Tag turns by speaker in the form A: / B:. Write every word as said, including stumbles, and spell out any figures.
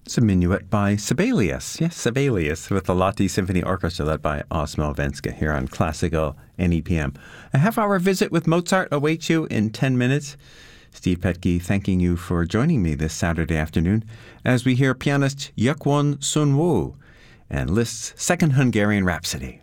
A: It's a minuet by Sibelius. Yes, Sibelius with the Lahti Symphony Orchestra led by Osmo Venska here on Classical N E P M. A half-hour visit with Mozart awaits you in ten minutes. Steve Petke thanking you for joining me this Saturday afternoon as we hear pianist Yuk-Won Sun-woo and Liszt's Second Hungarian Rhapsody.